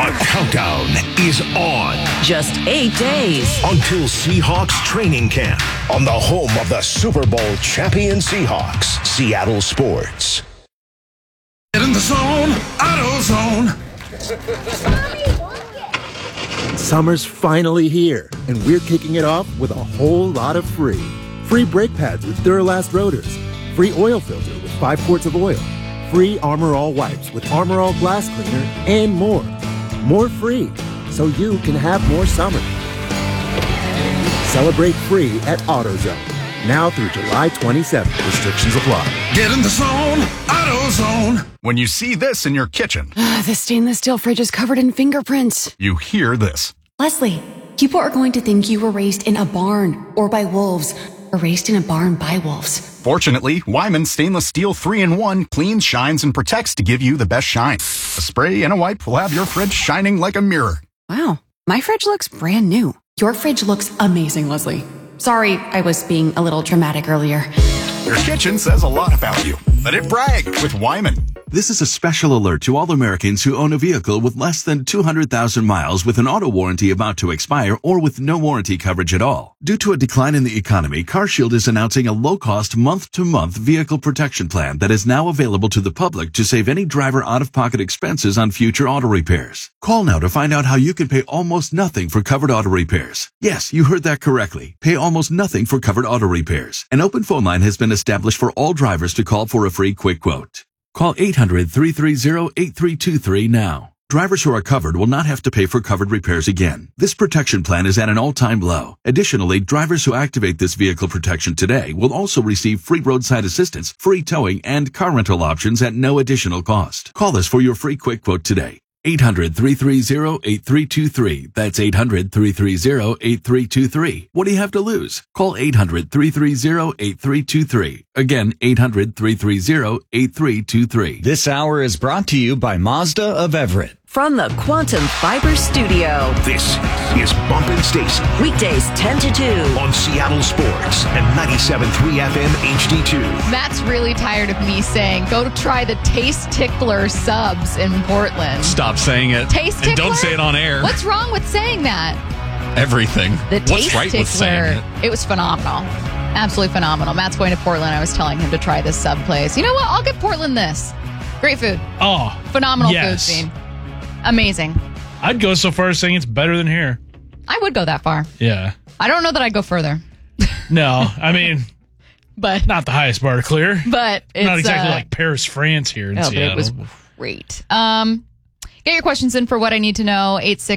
The countdown is on. Just 8 days until Seahawks training camp on the home of the Super Bowl champion Seahawks, Seattle Sports. Get in the zone, AutoZone. Summer's finally here, and we're kicking it off with a whole lot of free. Free brake pads with Duralast rotors. Free oil filter with 5 quarts of oil. Free Armor All wipes with Armor All glass cleaner, and more. More free, so you can have more summer. Celebrate free at AutoZone. Now through July 27th. Restrictions apply. Get in the zone, AutoZone. When you see this in your kitchen, the stainless steel fridge is covered in fingerprints. you hear this. Leslie, people are going to think you were raised in a barn or by wolves or raised in a barn by wolves. Fortunately, Wyman Stainless Steel 3-in-1 cleans, shines, and protects to give you the best shine. A spray and a wipe will have your fridge shining like a mirror. Wow, my fridge looks brand new. Your fridge looks amazing, Leslie. Sorry, I was being a little dramatic earlier. Your kitchen says a lot about you. Let it brag with Wyman. This is a special alert to all Americans who own a vehicle with less than 200,000 miles with an auto warranty about to expire or with no warranty coverage at all. Due to a decline in the economy, CarShield is announcing a low-cost month-to-month vehicle protection plan that is now available to the public to save any driver out-of-pocket expenses on future auto repairs. Call now to find out how you can pay almost nothing for covered auto repairs. Yes, you heard that correctly. Pay almost nothing for covered auto repairs. An open phone line has been established for all drivers to call for a free quick quote. Call 800-330-8323 now. Drivers who are covered will not have to pay for covered repairs again. This protection plan is at an all-time low. Additionally, drivers who activate this vehicle protection today will also receive free roadside assistance, free towing, and car rental options at no additional cost. Call us for your free quick quote today. 800-330-8323. That's 800-330-8323. What do you have to lose? Call 800-330-8323. Again, 800-330-8323. This hour is brought to you by Mazda of Everett. from the Quantum Fiber Studio. This is Bumpin' Stacy. Weekdays 10 to 2 on Seattle Sports and 97.3 FM HD2. Matt's really tired of me saying, go try the Taste Tickler subs in Portland. Stop saying it. Taste Tickler? And don't say it on air. What's wrong with saying that? Everything. The What's Taste right Tickler. with saying it? It was phenomenal. Absolutely phenomenal. Matt's going to Portland. I was telling him to try this sub place. You know what? I'll give Portland this. Great food. Oh. Phenomenal yes. food scene. Amazing. I'd go so far as saying it's better than here. I would go that far. Yeah. I don't know that I'd go further. No, I mean, but not the highest bar to clear. But it's not exactly like Paris, France here in Seattle. But it was great. Get your questions in for What I Need to Know,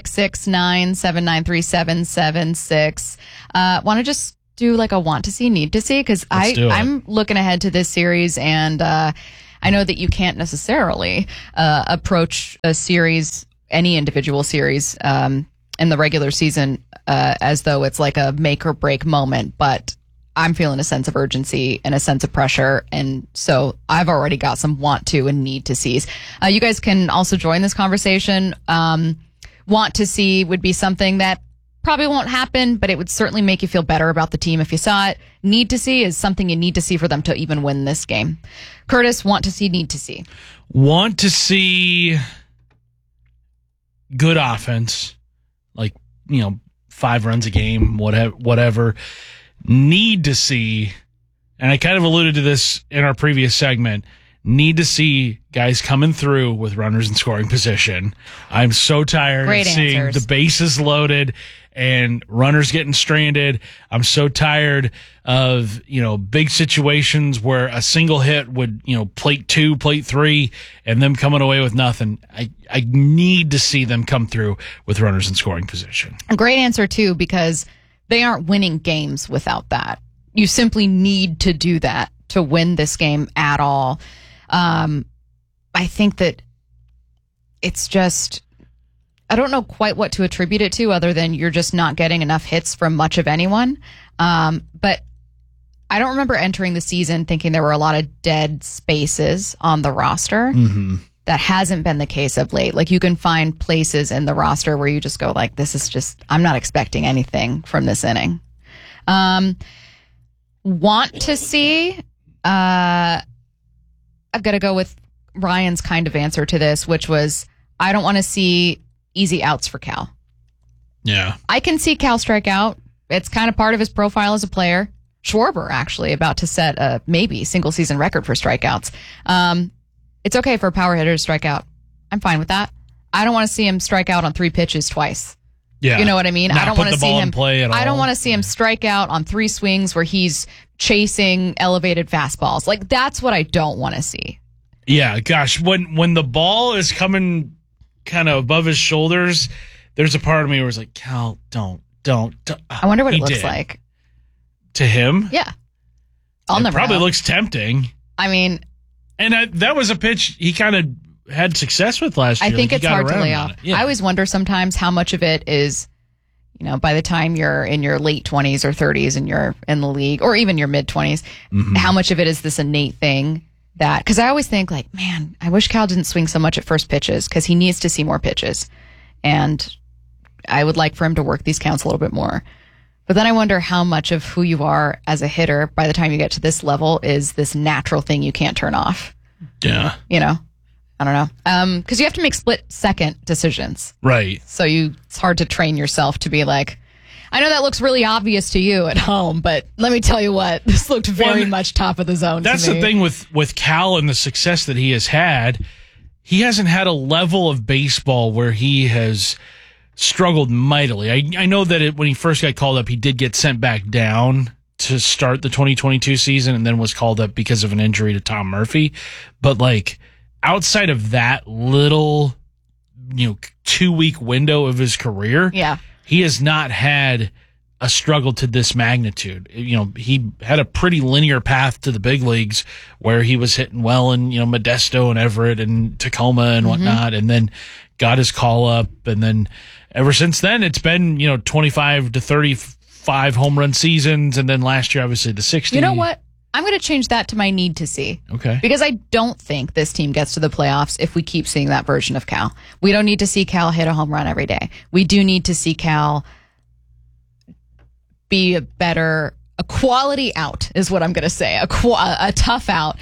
866-979-3776. Want to just do like a want to see, need to see? Because I'm looking ahead to this series, and I know that you can't necessarily approach a series, any individual series, in the regular season as though it's like a make or break moment, but I'm feeling a sense of urgency and a sense of pressure, and so I've already got some want to and need to sees. You guys can also join this conversation. Want to see would be something that probably won't happen, but it would certainly make you feel better about the team if you saw it. Need to see is something you need to see for them to even win this game. Curtis, want to see, need to see. Want to see good offense, like, 5 runs a game, whatever. Need to see, and I kind of alluded to this in our previous segment, need to see guys coming through with runners in scoring position. I'm so tired of seeing the bases loaded and runners getting stranded. I'm so tired of, big situations where a single hit would, plate 2, plate 3, and them coming away with nothing. I need to see them come through with runners in scoring position. A great answer, too, because they aren't winning games without that. You simply need to do that to win this game at all. I think that it's just, I don't know quite what to attribute it to other than you're just not getting enough hits from much of anyone. But I don't remember entering the season thinking there were a lot of dead spaces on the roster. Mm-hmm. That hasn't been the case of late. Like, you can find places in the roster where you just go like, this is just, I'm not expecting anything from this inning. Want to see, I've got to go with Ryan's kind of answer to this, which was, I don't want to see easy outs for Cal. Yeah. I can see Cal strike out. It's kind of part of his profile as a player. Schwarber, actually, about to set a maybe single-season record for strikeouts. It's okay for a power hitter to strike out. I'm fine with that. I don't want to see him strike out on 3 pitches twice. Yeah. You know what I mean? I don't want to see him play at all. I don't want to see him strike out on 3 swings where he's chasing elevated fastballs. Like, that's what I don't want to see. Yeah, gosh, when the ball is coming kind of above his shoulders, there's a part of me where it's like, Cal, don't. I wonder what it looks like. To him? Yeah. I'll never probably know. looks tempting. I mean... And that was a pitch he kind of had success with last year. I think it's hard to lay off. off. Yeah. I always wonder sometimes how much of it is, by the time you're in your late 20s or 30s and you're in the league, or even your mid-20s, how much of it is this innate thing that... Because I always think, like, man, I wish Cal didn't swing so much at first pitches because he needs to see more pitches. And I would like for him to work these counts a little bit more. But then I wonder how much of who you are as a hitter by the time you get to this level is this natural thing you can't turn off. Yeah. I don't know. Because you have to make split-second decisions. Right. So it's hard to train yourself to be like, I know that looks really obvious to you at home, but let me tell you what, this looked very much top of the zone to me. That's the thing with Cal and the success that he has had. He hasn't had a level of baseball where he has struggled mightily. I know that when he first got called up, he did get sent back down to start the 2022 season and then was called up because of an injury to Tom Murphy. But like outside of that little, 2-week window of his career, he has not had a struggle to this magnitude. He had a pretty linear path to the big leagues where he was hitting well in, Modesto and Everett and Tacoma and whatnot, and then got his call up. And then ever since then, it's been, 25 to 35 home run seasons. And then last year, obviously the 60. You know what? I'm going to change that to my need to see. Okay. Because I don't think this team gets to the playoffs if we keep seeing that version of Cal. We don't need to see Cal hit a home run every day. We do need to see Cal be a quality out is what I'm going to say. A tough out.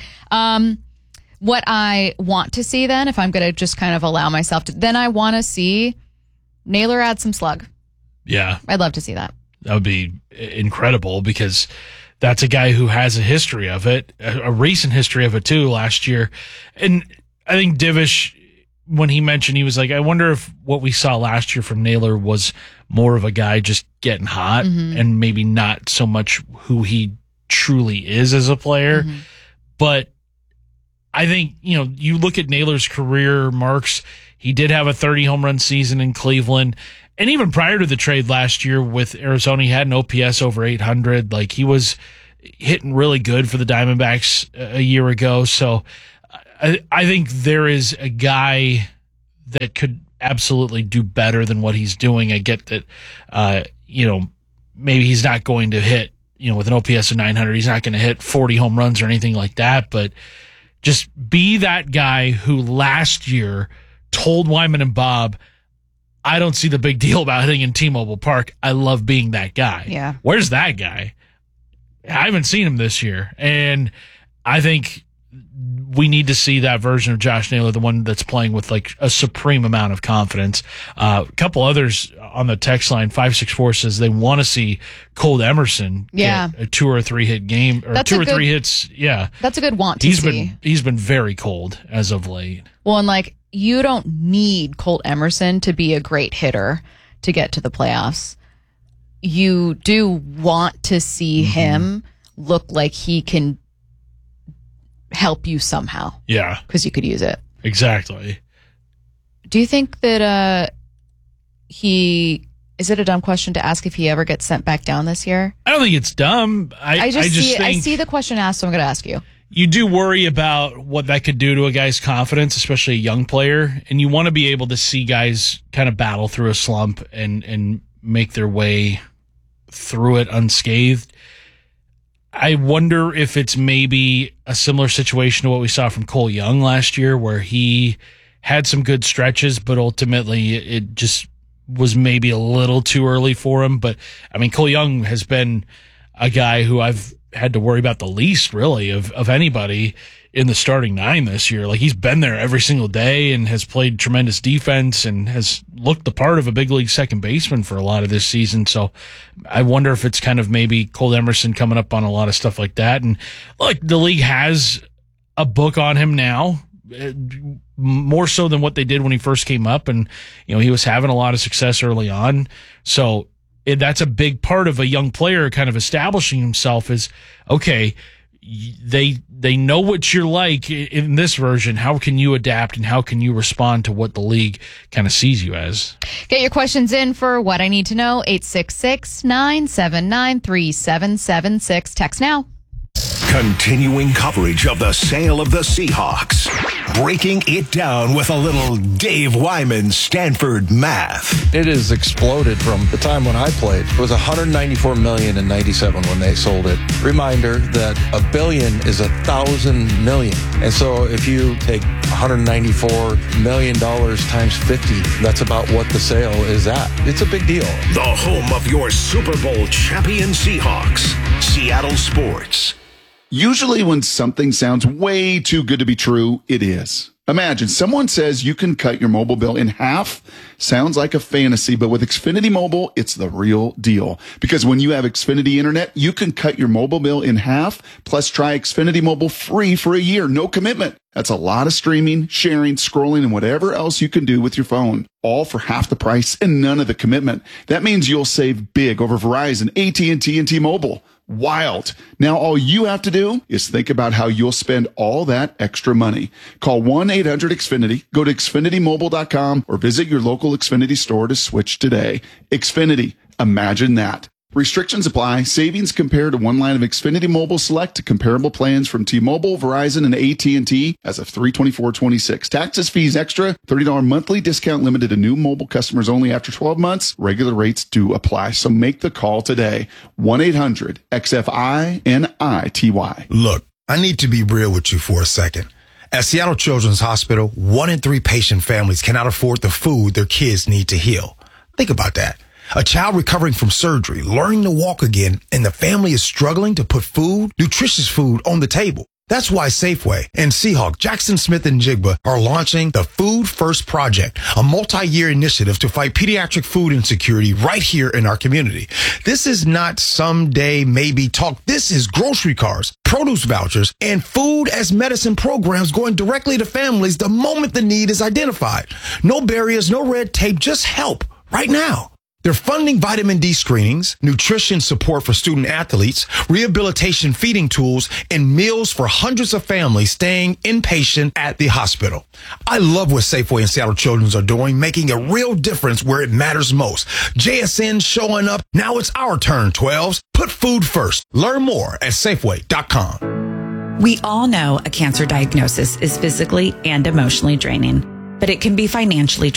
What I want to see then, if I'm going to just kind of allow myself to, then I want to see Naylor add some slug. Yeah. I'd love to see that. That would be incredible because that's a guy who has a history of it, a recent history of it too last year. And I think Divish, when he mentioned, he was like, I wonder if what we saw last year from Naylor was more of a guy just getting hot and maybe not so much who he truly is as a player. But I think, you look at Naylor's career marks, he did have a 30 home run season in Cleveland. And even prior to the trade last year with Arizona, he had an OPS over 800. Like, he was hitting really good for the Diamondbacks a year ago. So I think there is a guy that could absolutely do better than what he's doing. I get that, maybe he's not going to hit, with an OPS of 900, he's not going to hit 40 home runs or anything like that. But just be that guy who last year told Wyman and Bob, I don't see the big deal about hitting in T-Mobile Park. I love being that guy. Yeah. Where's that guy? I haven't seen him this year. And I think we need to see that version of Josh Naylor, the one that's playing with like a supreme amount of confidence. A couple others on the text line, 564 says they want to see Cole Emerson get a 2 or 3 hit game or 2 or 3 hits. Yeah. That's a good want to see. He's been very cold as of late. Well, and you don't need Colt Emerson to be a great hitter to get to the playoffs. You do want to see him look like he can help you somehow. Yeah. Because you could use it. Exactly. Do you think that is it a dumb question to ask if he ever gets sent back down this year? I don't think it's dumb. I see the question asked, so I'm going to ask you. You do worry about what that could do to a guy's confidence, especially a young player, and you want to be able to see guys kind of battle through a slump and make their way through it unscathed. I wonder if it's maybe a similar situation to what we saw from Cole Young last year, where he had some good stretches, but ultimately it just was maybe a little too early for him. But I mean, Cole Young has been a guy who I've had to worry about the least, really, of anybody in the starting 9 this year. Like, he's been there every single day and has played tremendous defense and has looked the part of a big league second baseman for a lot of this season. So I wonder if it's kind of maybe Cole Emerson coming up on a lot of stuff like that. And like, the league has a book on him now, more so than what they did when he first came up. And, you know, he was having a lot of success early on. So that's a big part of a young player kind of establishing himself is, okay, they know what you're like in this version. How can you adapt and how can you respond to what the league kind of sees you as? Get your questions in for What I Need to Know, 866-979-3776. Text now. Continuing coverage of the sale of the Seahawks. Breaking it down with a little Dave Wyman Stanford math. It has exploded from the time when I played. It was $194 million in 97 when they sold it. Reminder that $1 billion is 1,000 million. And so if you take $194 million times 50, that's about what the sale is at. It's a big deal. The home of your Super Bowl champion Seahawks. Seattle Sports. Usually when something sounds way too good to be true, it is. Imagine someone says you can cut your mobile bill in half. Sounds like a fantasy, but with Xfinity Mobile, it's the real deal. Because when you have Xfinity Internet, you can cut your mobile bill in half, plus try Xfinity Mobile free for a year, no commitment. That's a lot of streaming, sharing, scrolling, and whatever else you can do with your phone. All for half the price and none of the commitment. That means you'll save big over Verizon, AT&T, and T-Mobile. Wild. Now all you have to do is think about how you'll spend all that extra money. Call 1-800-XFINITY, go to XfinityMobile.com, or visit your local Xfinity store to switch today. Xfinity. Imagine that. Restrictions apply. Savings compared to one line of Xfinity Mobile Select to comparable plans from T-Mobile, Verizon, and AT&T as of 3/24/26. Taxes, fees extra. $30 monthly discount limited to new mobile customers only after 12 months. Regular rates do apply. So make the call today. 1-800-XFINITY. Look, I need to be real with you for a second. At Seattle Children's Hospital, 1 in 3 patient families cannot afford the food their kids need to heal. Think about that. A child recovering from surgery, learning to walk again, and the family is struggling to put food, nutritious food, on the table. That's why Safeway and Seahawk, Jackson Smith and Jigba are launching the Food First Project, a multi-year initiative to fight pediatric food insecurity right here in our community. This is not someday maybe talk. This is grocery cards, produce vouchers, and food as medicine programs going directly to families the moment the need is identified. No barriers, no red tape, just help right now. They're funding vitamin D screenings, nutrition support for student athletes, rehabilitation feeding tools, and meals for hundreds of families staying inpatient at the hospital. I love what Safeway and Seattle Children's are doing, making a real difference where it matters most. JSN showing up. Now it's our turn, 12s. Put food first. Learn more at Safeway.com. We all know a cancer diagnosis is physically and emotionally draining, but it can be financially draining